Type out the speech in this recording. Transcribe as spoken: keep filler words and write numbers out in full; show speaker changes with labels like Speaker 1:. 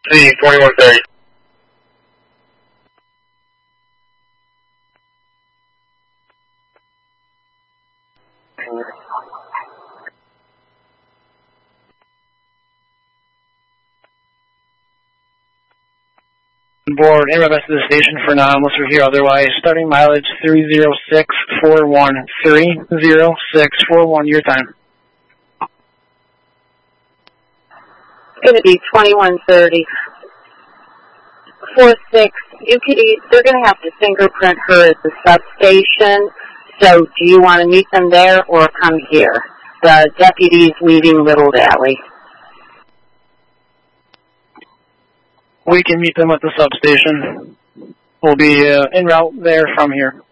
Speaker 1: C, twenty-one thirty.
Speaker 2: Board, in request to the station for now, unless we hear otherwise. Starting mileage three zero six four one. three zero six four one, your time.
Speaker 3: It's going to be twenty-one thirty. four six, you could, they're going to have to fingerprint her at the substation, so do you want to meet them there or come here? The deputy's leaving Little Valley.
Speaker 2: We can meet them at the substation. We'll be uh, en route there from here.